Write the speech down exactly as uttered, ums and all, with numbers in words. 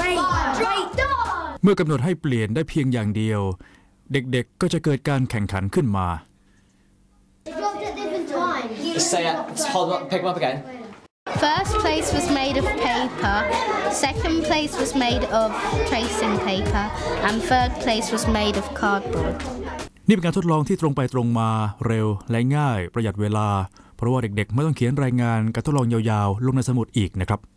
เมื่อกำหนดให้เปลี่ยนได้เพียงอย่างเดียวเด็กๆก็จะเกิดการแข่งขันขึ้นมา Say it. Hold up. Pick them up again. First place was made of paper, second place was made of tracing paper, and third place was made of cardboard. นี่เป็นการทดลองที่ตรงไปตรงมาเร็วและง่ายประหยัดเวลาเพราะว่าเด็กๆไม่ต้องเขียนรายงานการทดลองยาวๆลงในสมุดอีกนะครับ